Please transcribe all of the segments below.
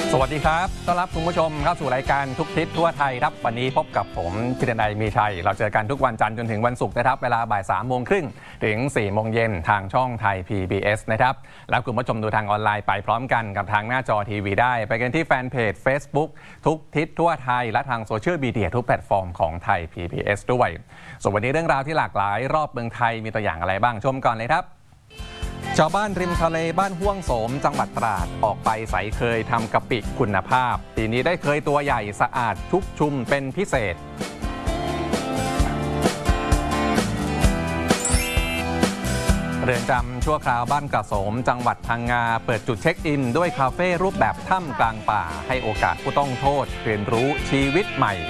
สวัสดีครับต้อนรับคุณผู้ชมเข้าสู่รายการทุกทิศทั่วไทยครับวันนี้พบกับผมพิรนัยมีชัยเราเจอกันทุกวันจันทร์จนถึงวันศุกร์นะครับเวลาบ่าย3:30 น.ถึง4 โมงเย็นทางช่องไทย PBS นะครับแล้วคุณผู้ชมดูทางออนไลน์ไปพร้อมกันกับทางหน้าจอทีวีได้ไปกันที่แฟนเพจ Facebook ทุกทิศทั่วไทยและทางโซเชียลมีเดียทุกแพลตฟอร์มของไทย PBS ด้วยส่วนวันนี้เรื่องราวที่หลากหลายรอบเมืองไทยมีตัวอย่างอะไรบ้างชมก่อนเลยครับชาวบ้านริมทะเลบ้านห้วงโสมจังหวัดตราดออกไปใสเคยทำกะปิคุณภาพปีนี้ได้เคยตัวใหญ่สะอาดชุกชุมเป็นพิเศษเรือนจำชั่วคราวบ้านกระโสมจังหวัดพังงาเปิดจุดเช็คอินด้วยคาเฟ่รูปแบบถ้ำกลางป่าให้โอกาสผู้ต้องโทษเรียนรู้ชีวิตใหม่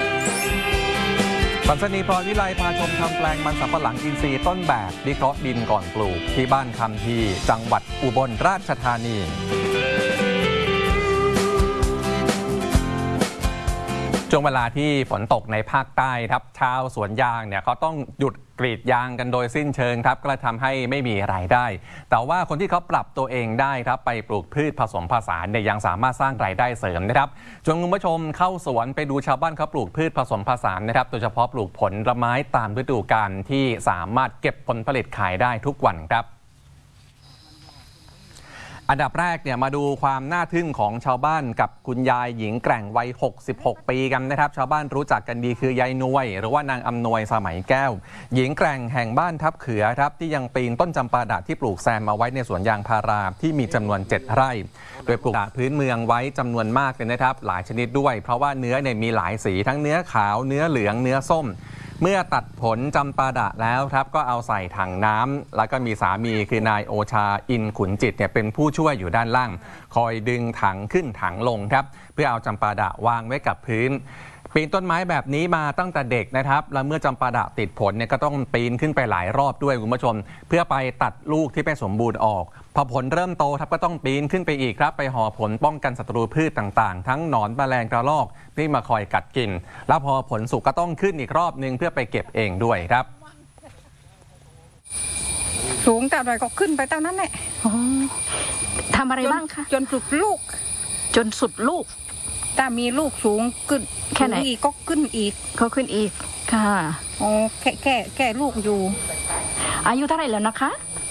ปัญญาพรวิไลพาชมทำแปลงมันสำปะหลังอินทรีย์ต้นแบบวิเคราะห์ดินก่อนปลูกที่บ้านคำทีจังหวัดอุบลราชธานีช่วงเวลาที่ฝนตกในภาคใต้ครับชาวสวนยางเนี่ยเขาต้องหยุดกรีดยางกันโดยสิ้นเชิงครับก็เลยทำให้ไม่มีรายได้แต่ว่าคนที่เขาปรับตัวเองได้ครับไปปลูกพืชผสมผสานเนี่ยยังสามารถสร้างรายได้เสริมนะครับชวนคุณผู้ชมเข้าสวนไปดูชาวบ้านเขาปลูกพืชผสมผสานนะครับโดยเฉพาะปลูกผลไม้ตามฤดูกาลที่สามารถเก็บผลผลิตขายได้ทุกวันครับอันดับแรกเนี่ยมาดูความน่าทึ่งของชาวบ้านกับคุณยายหญิงแกร่งวัย66 ปีกันนะครับชาวบ้านรู้จักกันดีคือยายนวยหรือว่านางอำนวยสมัยแก้วหญิงแกร่งแห่งบ้านทับเขือครับที่ยังปีนต้นจำปาดะที่ปลูกแซมมาไว้ในสวนยางพาราที่มีจำนวน7 ไร่โดยปลูกพื้นเมืองไว้จำนวนมากเลยนะครับหลายชนิดด้วยเพราะว่าเนื้อเนี่ยมีหลายสีทั้งเนื้อขาวเนื้อเหลืองเนื้อส้มเมื่อตัดผลจำปาดะแล้วครับก็เอาใส่ถังน้ำแล้วก็มีสามีคือนายโอชาอินขุนจิตเนี่ยเป็นผู้ช่วยอยู่ด้านล่างคอยดึงถังขึ้นถังลงครับเพื่อเอาจำปาดะวางไว้กับพื้นปีนต้นไม้แบบนี้มาตั้งแต่เด็กนะครับแล้วเมื่อจำปาดะติดผลเนี่ยก็ต้องปีนขึ้นไปหลายรอบด้วยคุณผู้ชมเพื่อไปตัดลูกที่ไม่สมบูรณ์ออกพอผลเริ่มโตครับก็ต้องปีนขึ้นไปอีกครับไปห่อผลป้องกันศัตรูพืชต่างๆทั้งหนอนแมลงกระรอกที่มาคอยกัดกินแล้วพอผลสุกก็ต้องขึ้นอีกรอบนึงเพื่อไปเก็บเองด้วยครับสูงแต่หน่อยก็ขึ้นไปเท่านั้นแหละทำอะไรบ้างคะจนสุดลูกจนสุดลูกถ้ามีลูกสูงขึ้นแค่ไหนอีกก็ขึ้นอีกเขาขึ้นอีกค่ะอ๋อแค่ลูกอยู่อายุเท่าไหร่แล้วนะคะ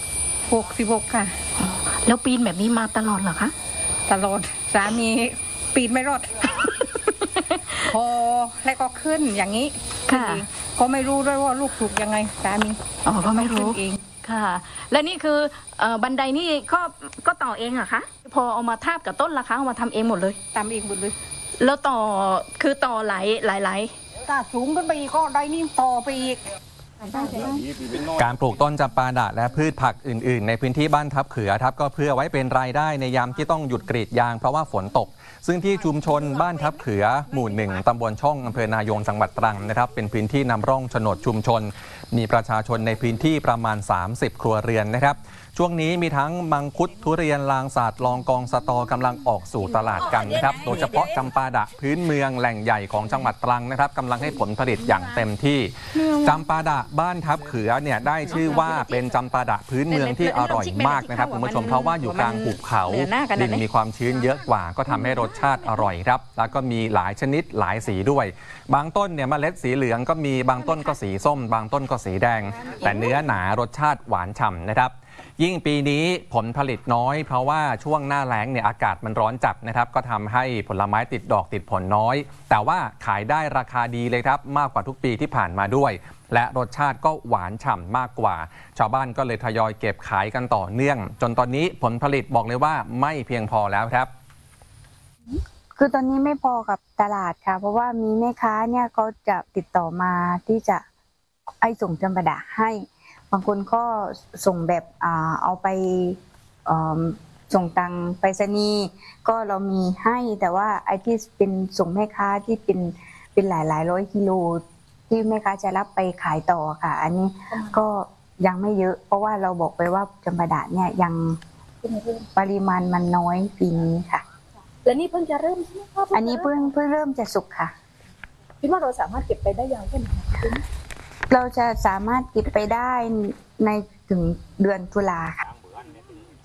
66ค่ะแล้วปีนแบบนี้มาตลอดเหรอคะตลอดสามีปีนไม่รอดพอแล้วก็ขึ้นอย่างนี้ค่ะก็ไม่รู้ด้วยว่าลูกถูกยังไงสามีอ๋อก็ไม่รู้เองค่ะและนี่คือบันไดนี่ก็ต่อเองเหรอคะพอเอามาทาบกับต้นล่ะคะเอามาทำเองหมดเลยทำเองหมดเลยแล้วต่อคือต่อหลายถ้าสูงขึ้นไปอีกก็ได้นี่ต่อไปอีกการปลูกต้นจำปาดะและพืชผักอื่นๆในพื้นที่บ้านทับเขือครับก็เพื่อไว้เป็นรายได้ในยามที่ต้องหยุดกรีดยางเพราะว่าฝนตกซึ่งที่ชุมชนบ้านทับเขือหมู่1ตำบลช่องอำเภอนายงจังหวัดตรังนะครับเป็นพื้นที่นำร่องโฉนดชุมชนมีประชาชนในพื้นที่ประมาณ30 ครัวเรือนนะครับช่วงนี้มีทั้งมังคุดทุเรียนลางสาดลองกองสตอกำลังออกสู่ตลาดกันนะครับโดยเฉพาะจำปาดะพื้นเมืองแหล่งใหญ่ของจังหวัดตรังนะครับกำลังให้ผลผลิตอย่างเต็มที่จำปาดะบ้านทับเขือเนี่ยได้ชื่อว่าเป็นจำปาดะพื้นเมืองที่อร่อยมากนะครับคุณผู้ชมเพราะว่าอยู่กลางหุบเขาดินมีความชื้นเยอะกว่าก็ทำให้รสชาติอร่อยครับแล้วก็มีหลายชนิดหลายสีด้วยบางต้นเนี่ยเมล็ดสีเหลืองก็มีบางต้นก็สีส้มบางต้นก็สีแดงแต่เนื้อหนารสชาติหวานฉ่ำนะครับยิ่งปีนี้ผลผลิตน้อยเพราะว่าช่วงหน้าแล้งเนี่ยอากาศมันร้อนจัดนะครับก็ทำให้ผลไม้ติดดอกติดผลน้อยแต่ว่าขายได้ราคาดีเลยครับมากกว่าทุกปีที่ผ่านมาด้วยและรสชาติก็หวานฉ่ำมากกว่าชาวบ้านก็เลยทยอยเก็บขายกันต่อเนื่องจนตอนนี้ผลผลิตบอกเลยว่าไม่เพียงพอแล้วครับคือตอนนี้ไม่พอกับตลาดค่ะเพราะว่ามีแม่ค้าเนี่ยเขาจะติดต่อมาที่จะส่งจำปาดะให้บางคนก็ส่งแบบเอาไปส่งตังไปรษณีย์ก็เรามีให้แต่ว่าไอ้ที่เป็นส่งแม่ค้าที่เป็นหลายร้อยกิโลที่แม่ค้าจะรับไปขายต่อค่ะอันนี้ก็ยังไม่เยอะเพราะว่าเราบอกไปว่าจำปาดะเนี่ยยังปริมาณมันน้อยปีนี้ค่ะและนี่เพิ่งจะเริ่มใช่ไหมคะอันนี้เพิ่งเริ่มจะสุกค่ะคิดว่าเราสามารถเก็บไปได้ยาวแค่ไหนเราจะสามารถเก็บไปได้ในถึงเดือนตุลาค่ะ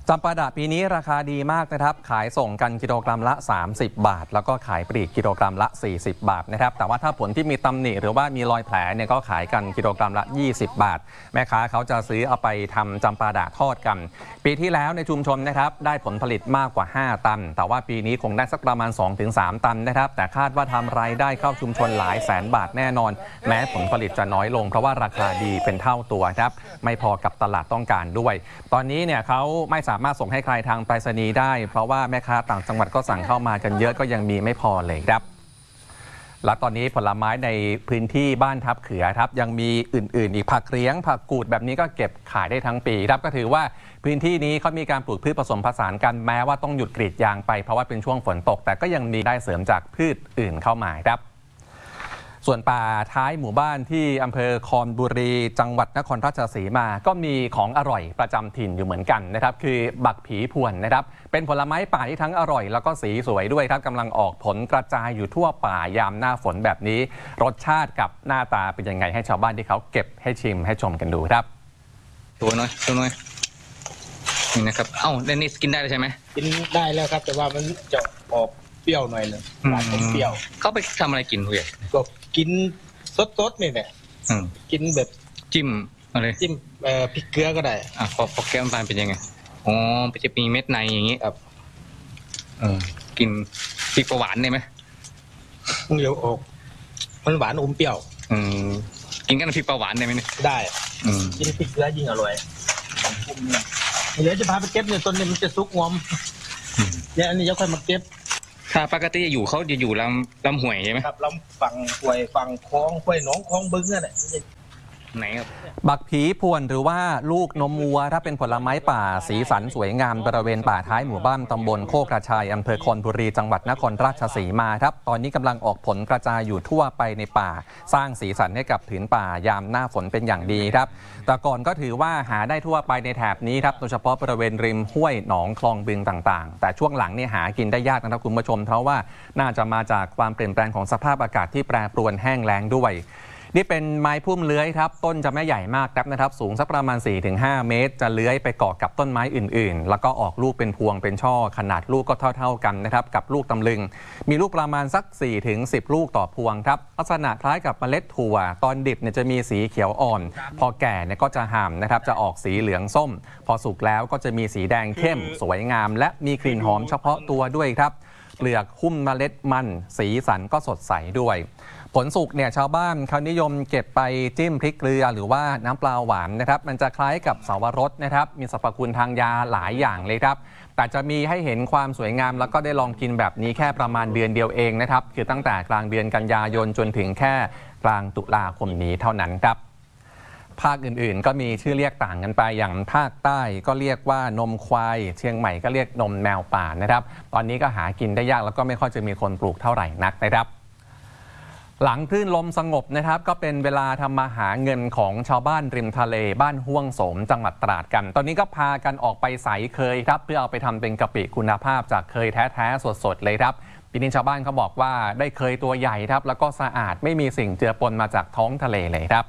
จำปาดะปีนี้ราคาดีมากนะครับขายส่งกันกิโลกรัมละ30 บาทแล้วก็ขายปลีกกิโลกรัมละ40 บาทนะครับแต่ว่าถ้าผลที่มีตำหนิหรือว่ามีรอยแผลเนี่ยก็ขายกันกิโลกรัมละ20 บาทแม่ค้าเขาจะซื้อเอาไปทำจำปาดะทอดกันปีที่แล้วในชุมชนนะครับได้ผลผลิตมากกว่า5 ตันแต่ว่าปีนี้คงได้สักประมาณ 2-3 ตันนะครับแต่คาดว่าทำรายได้เข้าชุมชนหลายแสนบาทแน่นอนแม้ผลผลิตจะน้อยลงเพราะว่าราคาดีเป็นเท่าตัวครับไม่พอกับตลาดต้องการด้วยตอนนี้เนี่ยเขาไม่สามารถส่งให้ใครทางไปรษณีย์ได้เพราะว่าแม่ค้าต่างจังหวัดก็สั่งเข้ามากันเยอะก็ยังมีไม่พอเลยครับและตอนนี้ผลไม้ในพื้นที่บ้านทับเขือครับยังมีอื่นๆอีกผักเลี้ยงผักกูดแบบนี้ก็เก็บขายได้ทั้งปีครับก็ถือว่าพื้นที่นี้เขามีการปลูกพืชผสมผสานกันแม้ว่าต้องหยุดกรีดยางไปเพราะว่าเป็นช่วงฝนตกแต่ก็ยังมีได้เสริมจากพืชอื่นเข้ามาครับส่วนป่าท้ายหมู่บ้านที่อำเภอคอนบุรีจังหวัดนครราชสีมาก็มีของอร่อยประจำถิ่นอยู่เหมือนกันนะครับคือบักผีพวนนะครับเป็นผลไม้ป่าที่ทั้งอร่อยแล้วก็สีสวยด้วยครับกำลังออกผลกระจายอยู่ทั่วป่ายามหน้าฝนแบบนี้รสชาติกับหน้าตาเป็นยังไงให้ชาวบ้านที่เขาเก็บให้ชิมให้ชมกันดูครับตัวน้อยนี่นะครับเอ้าแล้วนี่กินได้เลยใช่ไหมกินได้แล้วครับแต่ว่ามันจะออกเปรี้ยวหน่อยนึงหวานอมเปรี้ยวเขาไปทำอะไรกินเพื่อนก็กินสดๆนี่แหละกินแบบจิ้มอะไรจิ้มพริกเกลือก็ได้พอแก้มปานเป็นยังไงอ๋อไปจะมีเม็ดในอย่างงี้ครับกินพริกหวานได้ไหมเดี๋ยวออกมันหวานอมเปรี้ยวกินกันพริกหวานได้ไหมเนี่ยได้กินพริกเกลือยิ่งอร่อยเดี๋ยวจะพาไปเก็บเนี่ยต้นนี้มันจะซุกงอมเนี่ยอันนี้จะค่อยมาเก็บถ้าปกติอยู่เขาจะอยู่ลำห้วยใช่ไหมครับลำฝั่งห้วยฝั่งคลองห้วยหนองคลองบึงนั่นแหละไหนครับบักผีพวนหรือว่าลูกนมวัวถ้าเป็นผลไม้ป่าสีสันสวยงามบริเวณป่าท้ายหมู่บ้านตำบลโคกกระชายอำเภอคอนบุรีจังหวัดนครราชสีมาครับตอนนี้กำลังออกผลกระจายอยู่ทั่วไปในป่าสร้างสีสันให้กับผืนป่ายามหน้าฝนเป็นอย่างดีครับแต่ก่อนก็ถือว่าหาได้ทั่วไปในแถบนี้ครับโดยเฉพาะบริเวณริมห้วยหนองคลองบึงต่างๆแต่ช่วงหลังนี่หากินได้ยากนะครับคุณผู้ชมเพราะว่าน่าจะมาจากความเปลี่ยนแปลงของสภาพอากาศที่แปรปรวนแห้งแล้งด้วยนี่เป็นไม้พุ่มเลื้อยครับต้นจะไม่ใหญ่มากนะครับสูงสักประมาณ 4-5 เมตรจะเลื้อยไปเกาะกับต้นไม้อื่นๆแล้วก็ออกลูกเป็นพวงเป็นช่อขนาดลูกก็เท่าๆกันนะครับกับลูกตำลึงมีลูกประมาณสัก 4-10 ลูกต่อพวงครับลักษณะคล้ายกับเมล็ดถั่วตอนดิบเนี่ยจะมีสีเขียวอ่อนพอแก่เนี่ยก็จะห่ามนะครับจะออกสีเหลืองส้มพอสุกแล้วก็จะมีสีแดงเข้มสวยงามและมีกลิ่นหอมเฉพาะตัวด้วยครับเปลือกหุ้มเมล็ดมันสีสันก็สดใสด้วยผลสุกเนี่ยชาวบ้านเขานิยมเก็บไปจิ้มพริกเกลือหรือว่าน้ำปลาหวานนะครับมันจะคล้ายกับเสาวรสนะครับมีสรรพคุณทางยาหลายอย่างเลยครับแต่จะมีให้เห็นความสวยงามแล้วก็ได้ลองกินแบบนี้แค่ประมาณเดือนเดียวเองนะครับคือตั้งแต่กลางเดือนกันยายนจนถึงแค่กลางตุลาคมนี้เท่านั้นครับภาคอื่นๆก็มีชื่อเรียกต่างกันไปอย่างภาคใต้ก็เรียกว่านมควายเชียงใหม่ก็เรียกนมแมวป่านะครับตอนนี้ก็หากินได้ยากแล้วก็ไม่ค่อยจะมีคนปลูกเท่าไหร่นักนะครับหลังคลื่นลมสงบนะครับก็เป็นเวลาทำมาหาเงินของชาวบ้านริมทะเลบ้านห้วงโสมจังหวัดตราดกันตอนนี้ก็พากันออกไปใสเคยครับเพื่อเอาไปทำเป็นกะปิคุณภาพจากเคยแท้ๆสดๆเลยครับปีนี้ชาวบ้านเขาบอกว่าได้เคยตัวใหญ่ครับแล้วก็สะอาดไม่มีสิ่งเจือปนมาจากท้องทะเลเลยครับ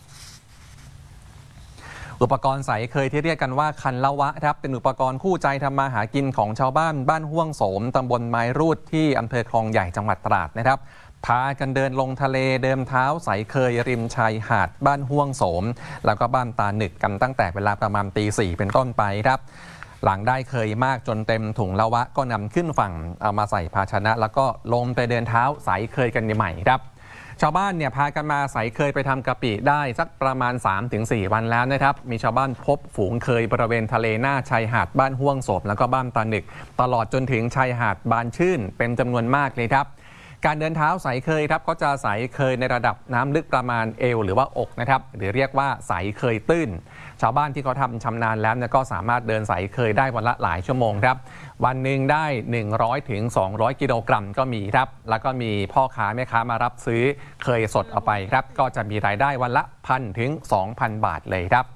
อุปกรณ์ใสเคยที่เรียกกันว่าคันละวะครับเป็นอุปกรณ์คู่ใจทำมาหากินของชาวบ้านบ้านห้วงโสมตำบลไม้รูดที่อำเภอคลองใหญ่จังหวัดตราดนะครับพากันเดินลงทะเลเดิมเท้าใสเคยริมชายหาดบ้านห้วงโสมแล้วก็บ้านตาหนึกกันตั้งแต่เวลาประมาณตี 4เป็นต้นไปครับหลังได้เคยมากจนเต็มถุงละวะก็นำขึ้นฝั่งเอามาใส่ภาชนะแล้วก็ลงไปเดินเท้าใสเคยกันใหม่ครับชาวบ้านเนี่ยพากันมาใสเคยไปทำกะปิได้สักประมาณ 3-4 วันแล้วนะครับมีชาวบ้านพบฝูงเคยบริเวณทะเลหน้าชายหาดบ้านห้วงโสมแล้วก็บ้านตาหนึกตลอดจนถึงชายหาดบานชื่นเป็นจำนวนมากเลยครับการเดินเท้าใสเคยครับก็จะใสเคยในระดับน้ำลึกประมาณเอวหรือว่าอกนะครับหรือเรียกว่าใสเคยตื้นชาวบ้านที่เขาทำชำนาญแล้วก็สามารถเดินใสเคยได้วันละหลายชั่วโมงครับวันหนึ่งได้ 100-200 กิโลกรัมก็มีครับแล้วก็มีพ่อค้าแม่ค้ามารับซื้อเคยสดเอาไปครับก็จะมีรายได้วันละ 1,000 ถึง 2,000 บาทเลยครับ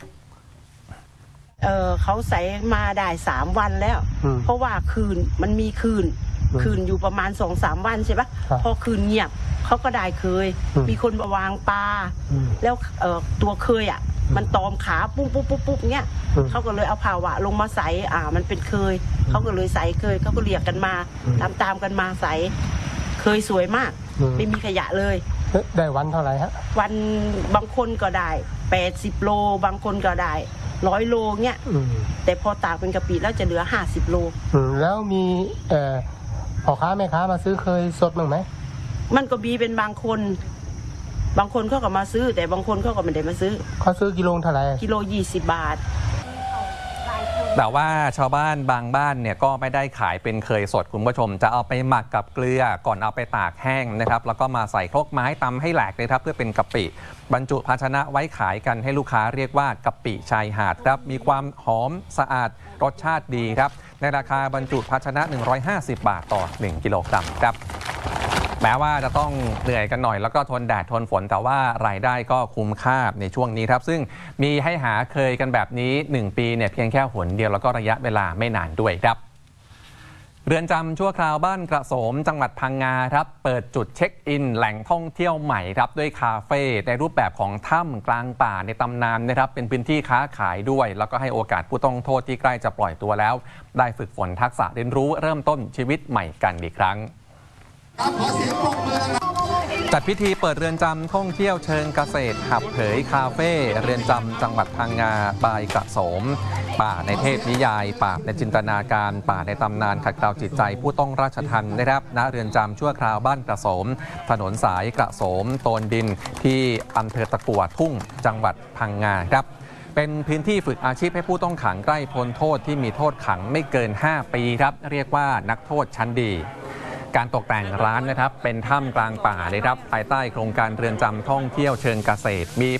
เขาใส่มาได้3 วันแล้วเพราะว่ามันมีคืนอยู่ประมาณ 2-3 วันใช่ปะพอคืนเงียบเขาก็ได้เคยมีคนมาวางปลาแล้วตัวเคยมันตอมขาปุ๊บปุ๊บปุ๊บปุ๊บเงี้ยเขาก็เลยเอาภาวะลงมาใส่มันเป็นเคยเขาก็เลยใส่เคยเขาก็เรียกกันมาตามกันมาใส่เคยสวยมากไม่มีขยะเลยได้วันเท่าไหร่ฮะวันบางคนก็ได้80 โลบางคนก็ได้100 โลเงี้ยแต่พอตากเป็นกะปิแล้วจะเหลือ50 โลแล้วมีพ่อค้าแม่ค้ามาซื้อเคยสดบ้างไหมมันก็มีเป็นบางคนเขาก็มาซื้อแต่บางคนเขาก็ไม่ได้มาซื้อเขาซื้อกิโลเท่าไหร่กิโล20 บาทแต่ว่าชาวบ้านบางบ้านเนี่ยก็ไม่ได้ขายเป็นเคยสดคุณผู้ชมจะเอาไปหมักกับเกลือก่อนเอาไปตากแห้งนะครับแล้วก็มาใส่ครกไม้ตำให้แหลกเลยครับเพื่อเป็นกะปิบรรจุภาชนะไว้ขายกันให้ลูกค้าเรียกว่ากะปิชายหาดครับมีความหอมสะอาดรสชาติดีครับในราคาบรรจุภาชนะ150 บาทต่อ1 กิโลกรัมครับแม้ว่าจะต้องเหนื่อยกันหน่อยแล้วก็ทนแดดทนฝนแต่ว่ารายได้ก็คุ้มค่าในช่วงนี้ครับซึ่งมีให้หาเคยกันแบบนี้1 ปีเนี่ยเพียงแค่หนเดียวแล้วก็ระยะเวลาไม่นานด้วยครับเรือนจำชั่วคราวบ้านกระโสมจังหวัดพังงาครับเปิดจุดเช็คอินแหล่งท่องเที่ยวใหม่ครับด้วยคาเฟ่ในรูปแบบของถ้ำกลางป่าในตำนานนะครับเป็นพื้นที่ค้าขายด้วยแล้วก็ให้โอกาสผู้ต้องโทษที่ใกล้จะปล่อยตัวแล้วได้ฝึกฝนทักษะเรียนรู้เริ่มต้นชีวิตใหม่กันอีกครั้งจัดพิธีเปิดเรือนจำท่องเที่ยวเชิงเกษตรหับเผยคาเฟ่เรือนจำจังหวัดพังงาบายกระโสมป่าในเทพนิยายป่าในจินตนาการป่าในตำนานขัดเกลาจิตใจผู้ต้องราชทัณฑ์นะครับณเรือนจำชั่วคราวบ้านกระโสมถนนสายกระโสมโตนดินที่อำเภอตะกั่วทุ่งจังหวัดพังงาครับเป็นพื้นที่ฝึกอาชีพให้ผู้ต้องขังใกล้พ้นโทษที่มีโทษขังไม่เกิน5 ปีครับเรียกว่านักโทษชั้นดีการตกแต่งร้านนะครับเป็นถ้ำกลางป่าเลยครับภายใต้โครงการเรือนจำท่องเที่ยวเชิงเกษตรมี